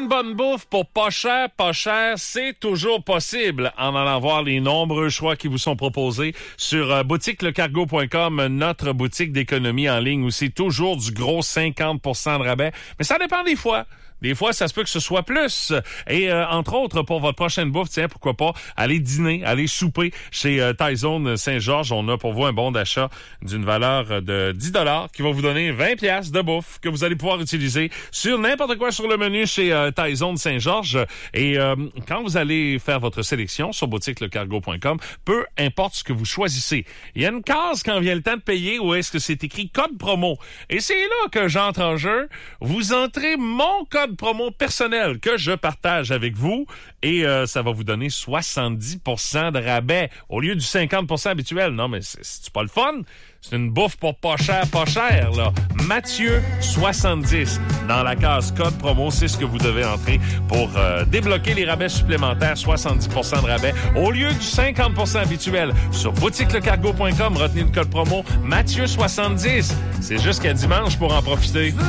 une bonne bouffe pour pas cher, c'est toujours possible en allant voir les nombreux choix qui vous sont proposés sur boutiquelecargo.com, notre boutique d'économie en ligne où c'est toujours du gros 50% de rabais. Mais ça dépend des fois. Des fois, ça se peut que ce soit plus. Et entre autres, pour votre prochaine bouffe, tiens, pourquoi pas, aller dîner, aller souper chez Thaizone Saint-Georges. On a pour vous un bon d'achat d'une valeur de 10$ qui va vous donner 20$ de bouffe que vous allez pouvoir utiliser sur n'importe quoi sur le menu chez Thaizone Saint-Georges. Et quand vous allez faire votre sélection sur boutiquelecargo.com, peu importe ce que vous choisissez, il y a une case quand vient le temps de payer où est-ce que c'est écrit code promo. Et c'est là que j'entre en jeu. Vous entrez mon code promo personnel que je partage avec vous et ça va vous donner 70% de rabais au lieu du 50% habituel. Non, mais c'est pas le fun? C'est une bouffe pour pas cher, là. Mathieu 70 dans la case code promo, c'est ce que vous devez entrer pour débloquer les rabais supplémentaires, 70% de rabais au lieu du 50% habituel. Sur boutiquelecargo.com, retenez le code promo Mathieu 70. C'est jusqu'à dimanche pour en profiter.